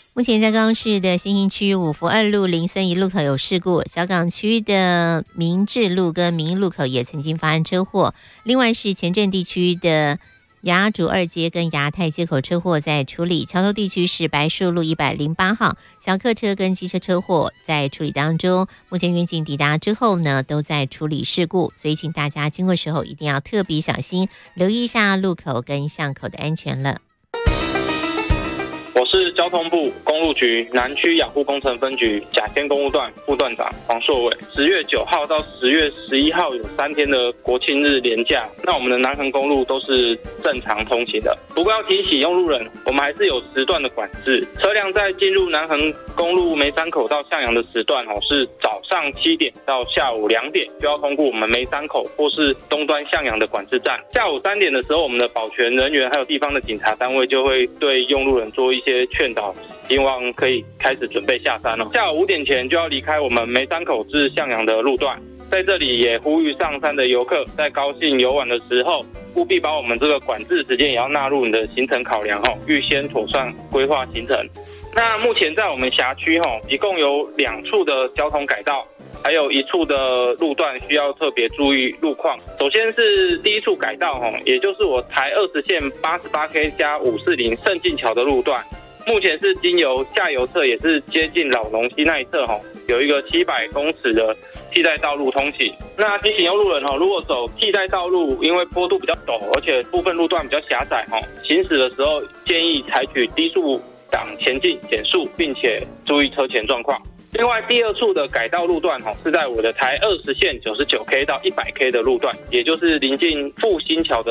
目前在高雄市的新兴区五福2路林森一路口有事故，小港区的明治路跟民路口也曾经发生车祸，另外是前镇地区的雅竹2街跟亚太街口车祸在处理，桥头地区是白树路108号小客车跟机车车祸在处理当中，目前员警抵达之后呢，都在处理事故，所以请大家经过时候一定要特别小心，留意一下路口跟巷口的安全了。 我是交通部公路局南区养护工程分局甲仙公路段副段长黄硕伟。10月9号到10月11号有3天的国庆日连假，那我们的南横公路都是正常通行的。不过要提醒用路人，我们还是有时段的管制。车辆在进入南横公路梅山口到向阳的时段是早上7点到下午2点，就要通过我们梅山口或是东端向阳的管制站。下午3点的时候，我们的保全人员还有地方的警察单位就会对用路人做一些劝导，希望可以开始准备下山了。下午5点前就要离开我们梅山口至向阳的路段。在这里也呼吁上山的游客，在高兴游玩的时候，务必把我们这个管制时间也要纳入你的行程考量，预先妥善规划行程。那目前在我们辖区一共有2处的交通改道，还有1处的路段需要特别注意路况。首先是第1处改道，也就是我台20线 88K 加540胜进桥的路段，目前是经由下游侧，也是接近老农溪那一侧有一个700公尺的替代道路通行。那提醒用路人如果走替代道路，因为坡度比较陡，而且部分路段比较狭窄行驶的时候建议采取低速档前进减速，并且注意车前状况。另外第2处的改道路段是在我的台20线 99K 到 100K 的路段，也就是临近复兴桥的